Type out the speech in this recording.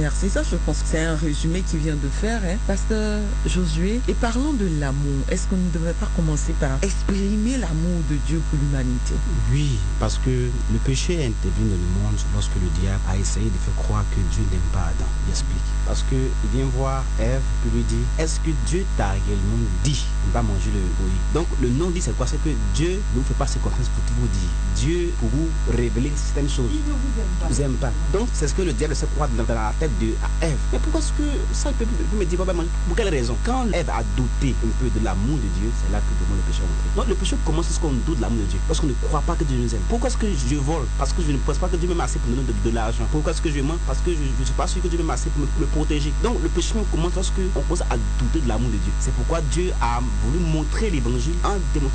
Merci, ça je pense que c'est un résumé qu'il vient de faire, Pasteur Josué. Et parlons de l'amour. Est-ce qu'on ne devrait pas commencer par exprimer l'amour de Dieu pour l'humanité? Oui, parce que le péché est intervenu dans le monde lorsque le diable a essayé de faire croire que Dieu n'aime pas Adam. Il explique. Parce qu'il vient voir Ève puis lui dit, est-ce que Dieu t'a réellement dit de ne pas manger le fruit? Donc le non dit c'est quoi? C'est que Dieu ne vous fait pas ses confiances pour tout vous dire. Dieu pour vous révéler certaines choses. Il ne vous aime pas. Donc c'est ce que le diable se croit dans la tête de Ève. Mais pourquoi est-ce que ça peut me dire pas manger? Pour quelle raison? Quand Ève a douté un peu de l'amour de Dieu, c'est là que le péché est entré. Donc le péché commence lorsqu'on doute de l'amour de Dieu, lorsqu'on ne croit pas que Dieu nous aime. Pourquoi est-ce que je vole? Parce que je ne pense pas que Dieu m'aime assez pour me donner de l'argent. Pourquoi est-ce que je mens? Parce que je ne suis pas sûr que Dieu m'aime assez pour me protéger. Donc le péché commence lorsqu'on commence à douter de l'amour de Dieu. C'est pourquoi Dieu a voulu montrer l'évangile en démontrant